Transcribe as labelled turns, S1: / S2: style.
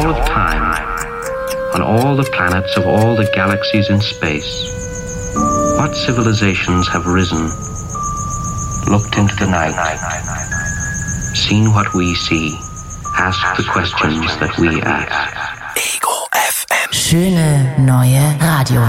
S1: all of time, on all the planets of all the galaxies in space, what civilizations have risen, looked into the night, seen what we see, asked the questions that we ask.
S2: Ego FM. Schöne neue Radio.